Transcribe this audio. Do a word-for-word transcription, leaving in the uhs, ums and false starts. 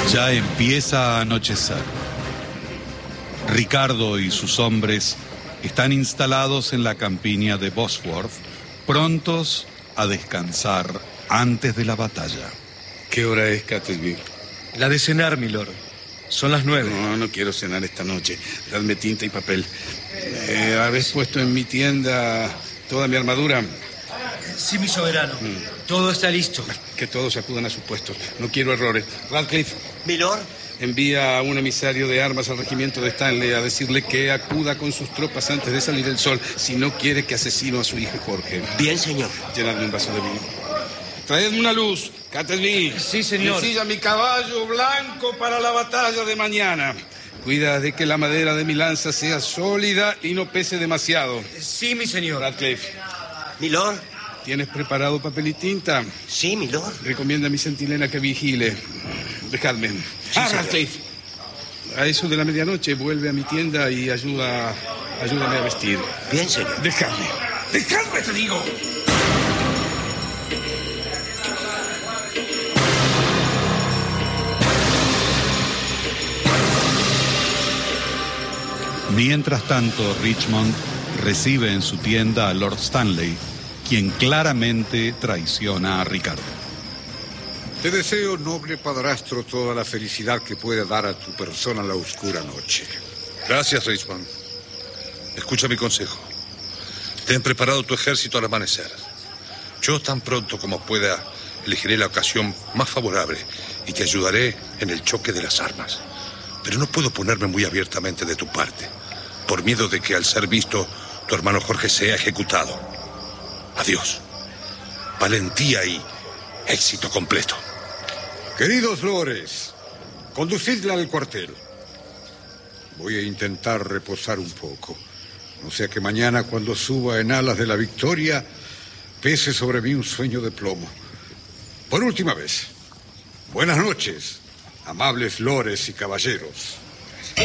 Ya empieza a anochecer. Ricardo y sus hombres están instalados en la campiña de Bosworth, prontos a descansar antes de la batalla. ¿Qué hora es, Catesby? La de cenar, milord. Son las nueve. No, no quiero cenar esta noche. Dadme tinta y papel. Eh, ¿Habéis puesto en mi tienda toda mi armadura? Sí, mi soberano. Mm. Todo está listo. Que todos acudan a sus puestos. No quiero errores. Radcliffe. Milord. Envía a un emisario de armas al regimiento de Stanley a decirle que acuda con sus tropas antes de salir el sol, si no quiere que asesino a su hijo Jorge. Bien, señor. Llenadme un vaso de vino. Traedme una luz, Catesby. Sí, señor. Ensilla mi caballo blanco para la batalla de mañana. Cuida de que la madera de mi lanza sea sólida y no pese demasiado. Sí, mi señor. Radcliffe. Milord. ¿Tienes preparado papel y tinta? Sí, milord. Recomienda a mi centinela que vigile. Dejadme. Sí, ah, Radcliffe. A eso de la medianoche vuelve a mi tienda y ayuda, ayúdame a vestir. Bien, señor. Dejadme. Dejadme, te digo. Mientras tanto, Richmond recibe en su tienda a Lord Stanley, quien claramente traiciona a Ricardo. Te deseo, noble padrastro, toda la felicidad que pueda dar a tu persona la oscura noche. Gracias, Richmond. Escucha mi consejo. Ten preparado tu ejército al amanecer. Yo, tan pronto como pueda, elegiré la ocasión más favorable y te ayudaré en el choque de las armas. Pero no puedo ponerme muy abiertamente de tu parte, por miedo de que al ser visto tu hermano Jorge sea ejecutado. Adiós. Valentía y éxito completo. Queridos lores, conducidla al cuartel. Voy a intentar reposar un poco. No sea que mañana, cuando suba en alas de la victoria, pese sobre mí un sueño de plomo. Por última vez, buenas noches, amables lores y caballeros.